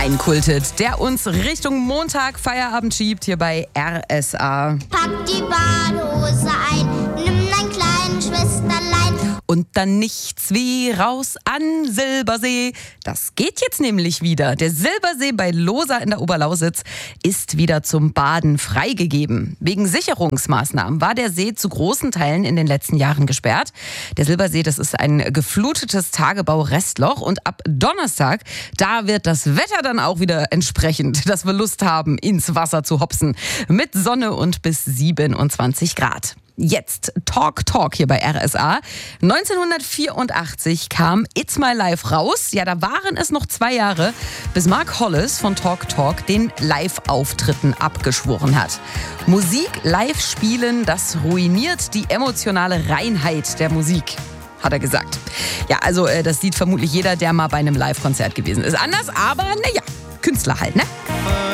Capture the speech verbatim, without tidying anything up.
reinkultet, der uns Richtung Montag Feierabend schiebt hier bei R S A. Pack die Badehose ein, nimm dein kleinen Schwesterlein. Und dann nichts wie raus an Silbersee. Das geht jetzt nämlich wieder. Der Silbersee bei Losa in der Oberlausitz ist wieder zum Baden freigegeben. Wegen Sicherungsmaßnahmen war der See zu großen Teilen in den letzten Jahren gesperrt. Der Silbersee, das ist ein geflutetes Tagebau-Restloch. Und ab Donnerstag, da wird das Wetter dann auch wieder entsprechend, dass wir Lust haben, ins Wasser zu hopsen. Mit Sonne und bis siebenundzwanzig Grad. Jetzt Talk Talk hier bei R S A. neunzehnhundertvierundachtzig kam It's My Life raus. Ja, da waren es noch zwei Jahre, bis Mark Hollis von Talk Talk den Live-Auftritten abgeschworen hat. Musik live spielen, das ruiniert die emotionale Reinheit der Musik, hat er gesagt. Ja, also das sieht vermutlich jeder, der mal bei einem Live-Konzert gewesen ist. Anders, aber naja, Künstler halt, ne?